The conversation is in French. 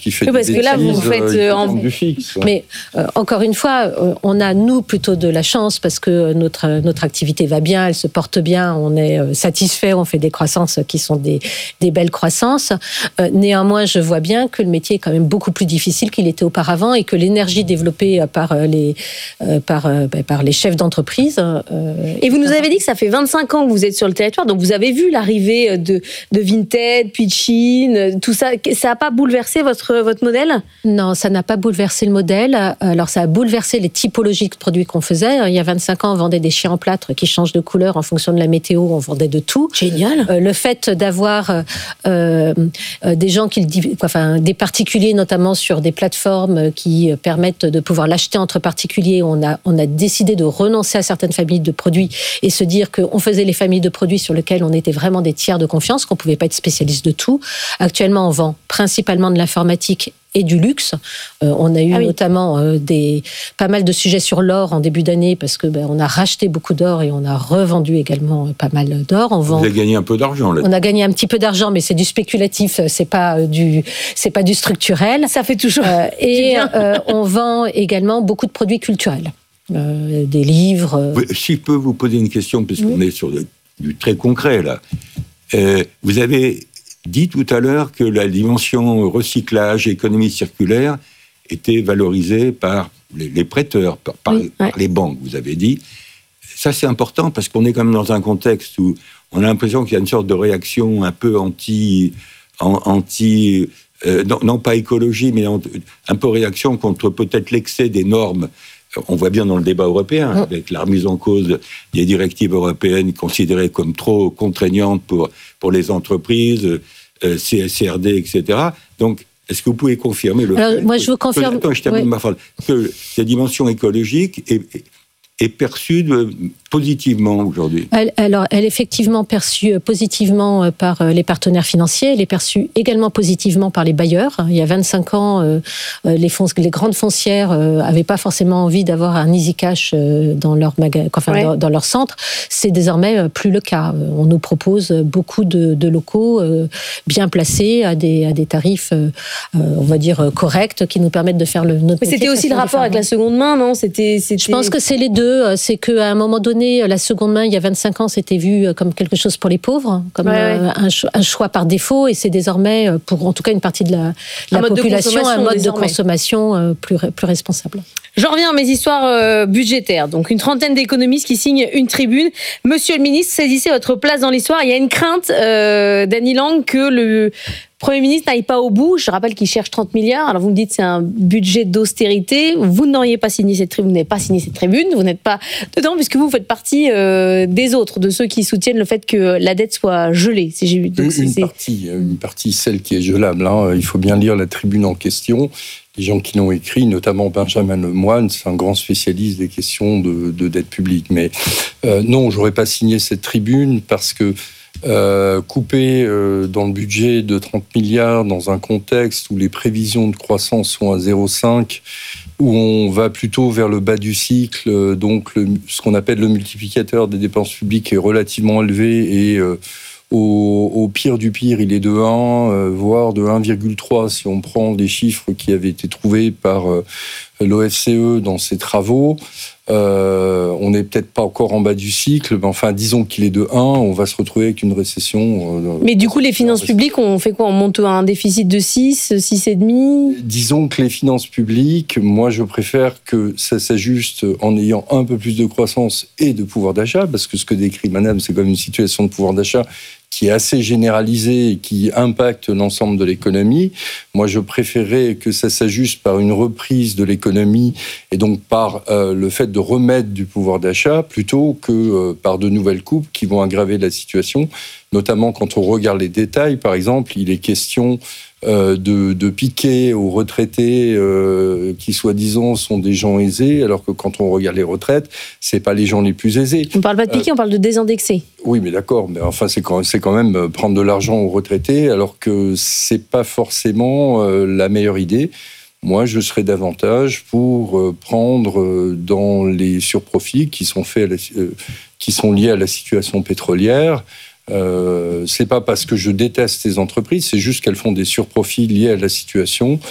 qui fait parce des que là, bêtises, vous faites du fixe. Mais encore une fois, on a, nous, plutôt de la chance parce que notre activité va bien, elle se porte bien, on est satisfait, on fait des croissances qui sont des belles croissances. Néanmoins, je vois bien que le métier est quand même beaucoup plus difficile qu'il était auparavant et que l'énergie développée par les chefs d'entreprise... Et vous nous avez dit que ça fait 25 ans que vous êtes sur le territoire, donc vous avez vu l'arrivée de Vinted, puis de Chine, tout ça. Ça n'a pas bouleversé votre modèle ? Non, ça n'a pas bouleversé le modèle. Alors, ça a bouleversé les typologies de produits qu'on faisait. Il y a 25 ans, on vendait des chiens en plâtre qui changent de couleur en fonction de la météo. On vendait de tout. Génial. Le fait d'avoir des gens des particuliers, notamment sur des plateformes qui permettent de pouvoir l'acheter entre particuliers, on a décidé de renoncer à certaines familles de produits et se dire qu'on faisait les familles de produits sur lesquelles on était vraiment des tiers de confiance, qu'on ne pouvait pas être spécialiste de tout. Actuellement, on vend principalement de l'informatique et du luxe. On a eu notamment pas mal de sujets sur l'or en début d'année parce que on a racheté beaucoup d'or et on a revendu également pas mal d'or. Vous avez gagné un peu d'argent là. On a gagné un petit peu d'argent, mais c'est du spéculatif, c'est pas du structurel. Ça fait toujours. On vend également beaucoup de produits culturels, des livres. Si je peux vous poser une question, puisqu'on est sur du très concret là. Vous avez dit tout à l'heure que la dimension recyclage, économie circulaire était valorisée par les prêteurs, par les banques, vous avez dit. Ça, c'est important parce qu'on est quand même dans un contexte où on a l'impression qu'il y a une sorte de réaction un peu non pas écologie, mais un peu réaction contre peut-être l'excès des normes. On voit bien dans le débat européen, avec la remise en cause des directives européennes considérées comme trop contraignantes pour les entreprises, CSRD, etc. Donc, est-ce que vous pouvez confirmer je vous confirme. Je termine ma phrase. Que la dimension écologique est perçue positivement aujourd'hui. Elle est effectivement perçue positivement par les partenaires financiers, elle est perçue également positivement par les bailleurs. Il y a 25 ans, les grandes foncières n'avaient pas forcément envie d'avoir un easy cash dans leur dans leur centre. C'est désormais plus le cas. On nous propose beaucoup de locaux bien placés à des tarifs, on va dire, corrects, qui nous permettent de faire notre métier. Mais c'était aussi le rapport avec la seconde main, non ? Je pense que c'est les deux. C'est qu'à un moment donné, la seconde main, il y a 25 ans, c'était vu comme quelque chose pour les pauvres, comme un choix par défaut, et c'est désormais, pour en tout cas une partie de la population, un mode de consommation plus responsable. J'en reviens à mes histoires budgétaires. Donc, une trentaine d'économistes qui signent une tribune. Monsieur le ministre, saisissez votre place dans l'histoire. Il y a une crainte d'Annie Lang que le Premier ministre n'aille pas au bout. Je rappelle qu'il cherche 30 milliards. Alors, vous me dites c'est un budget d'austérité. Vous n'auriez pas signé cette tribune. Vous n'avez pas signé cette tribune. Vous n'êtes pas dedans puisque vous faites partie des autres, de ceux qui soutiennent le fait que la dette soit gelée. Si j'ai une partie, celle qui est gelable. Il faut bien lire la tribune en question. Les gens qui l'ont écrit, notamment Benjamin Lemoine, c'est un grand spécialiste des questions de dette publique. Mais non, j'aurais pas signé cette tribune parce que couper dans le budget de 30 milliards dans un contexte où les prévisions de croissance sont à 0,5, où on va plutôt vers le bas du cycle, donc ce qu'on appelle le multiplicateur des dépenses publiques est relativement élevé et au pire du pire, il est de 1, voire de 1,3 si on prend les chiffres qui avaient été trouvés par l'OFCE dans ses travaux. On n'est peut-être pas encore en bas du cycle, mais enfin, disons qu'il est de 1, on va se retrouver avec une récession. Mais du coup, les finances publiques, on fait quoi ? On monte à un déficit de 6, 6,5 ? Disons que les finances publiques, moi, je préfère que ça s'ajuste en ayant un peu plus de croissance et de pouvoir d'achat, parce que ce que décrit Madame, c'est comme une situation de pouvoir d'achat qui est assez généralisée et qui impacte l'ensemble de l'économie. Moi, je préférerais que ça s'ajuste par une reprise de l'économie et donc par le fait de remettre du pouvoir d'achat plutôt que par de nouvelles coupes qui vont aggraver la situation. Notamment quand on regarde les détails, par exemple, il est question de piquer aux retraités qui, soi-disant, sont des gens aisés, alors que quand on regarde les retraites, c'est pas les gens les plus aisés. On parle pas de piquer, on parle de désindexer. Oui, mais d'accord, mais enfin, c'est quand même prendre de l'argent aux retraités, alors que c'est pas forcément la meilleure idée. Moi, je serais davantage pour prendre dans les surprofits qui sont qui sont liés à la situation pétrolière. C'est pas parce que je déteste ces entreprises, c'est juste qu'elles font des surprofits liés à la situation